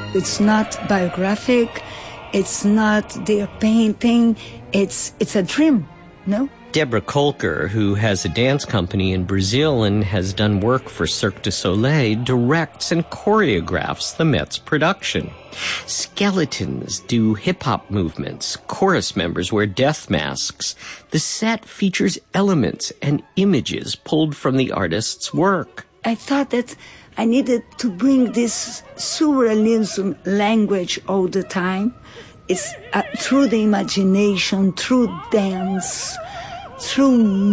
It's not biographic. It's not their painting. It's a dream, no? Deborah Kolker, who has a dance company in Brazil and has done work for Cirque du Soleil, directs and choreographs the Met's production. Skeletons do hip-hop movements. Chorus members wear death masks. The set features elements and images pulled from the artist's work. I thought that I needed to bring this surrealism language all the time. It's through the imagination, through dance, through